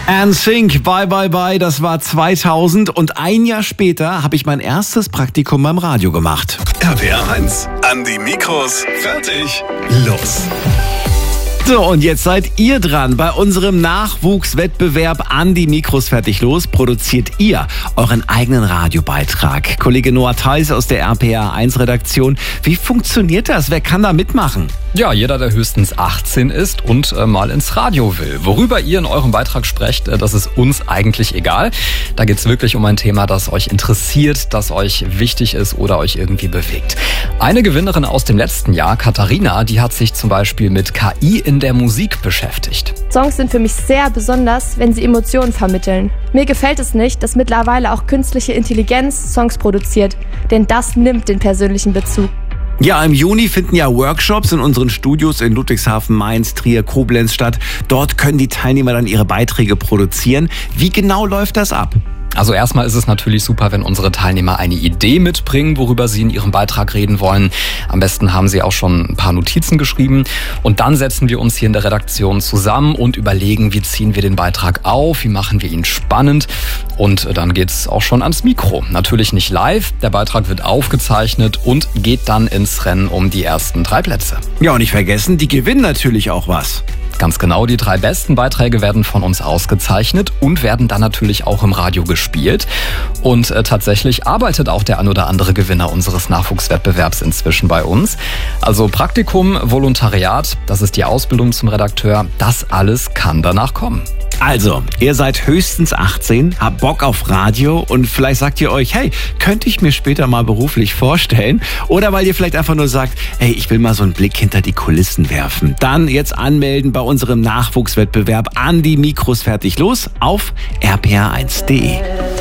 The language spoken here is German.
NSYNC, Bye Bye Bye, das war 2000 und ein Jahr später habe ich mein erstes Praktikum beim Radio gemacht. RPR 1, an die Mikros, fertig, los. So, und jetzt seid ihr dran. Bei unserem Nachwuchswettbewerb An die Mikros fertig los produziert ihr euren eigenen Radiobeitrag. Kollege Noah Theis aus der RPR 1 Redaktion. Wie funktioniert das? Wer kann da mitmachen? Ja, jeder, der höchstens 18 ist und mal ins Radio will. Worüber ihr in eurem Beitrag sprecht, das ist uns eigentlich egal. Da geht's wirklich um ein Thema, das euch interessiert, das euch wichtig ist oder euch irgendwie bewegt. Eine Gewinnerin aus dem letzten Jahr, Katharina, die hat sich zum Beispiel mit KI in der Musik beschäftigt. Songs sind für mich sehr besonders, wenn sie Emotionen vermitteln. Mir gefällt es nicht, dass mittlerweile auch künstliche Intelligenz Songs produziert, denn das nimmt den persönlichen Bezug. Ja, im Juni finden ja Workshops in unseren Studios in Ludwigshafen, Mainz, Trier, Koblenz statt. Dort können die Teilnehmer dann ihre Beiträge produzieren. Wie genau läuft das ab? Also erstmal ist es natürlich super, wenn unsere Teilnehmer eine Idee mitbringen, worüber sie in ihrem Beitrag reden wollen. Am besten haben sie auch schon ein paar Notizen geschrieben. Und dann setzen wir uns hier in der Redaktion zusammen und überlegen, wie ziehen wir den Beitrag auf, wie machen wir ihn spannend. Und dann geht's auch schon ans Mikro. Natürlich nicht live, der Beitrag wird aufgezeichnet und geht dann ins Rennen um die ersten 3 Plätze. Ja, und nicht vergessen, die gewinnen natürlich auch was. Ganz genau, die 3 besten Beiträge werden von uns ausgezeichnet und werden dann natürlich auch im Radio gespielt. Und tatsächlich arbeitet auch der ein oder andere Gewinner unseres Nachwuchswettbewerbs inzwischen bei uns. Also Praktikum, Volontariat, das ist die Ausbildung zum Redakteur, das alles kann danach kommen. Also, ihr seid höchstens 18, habt Bock auf Radio und vielleicht sagt ihr euch, hey, könnte ich mir später mal beruflich vorstellen? Oder weil ihr vielleicht einfach nur sagt, hey, ich will mal so einen Blick hinter die Kulissen werfen. Dann jetzt anmelden bei unserem Nachwuchswettbewerb An die Mikros fertig los auf rpr1.de.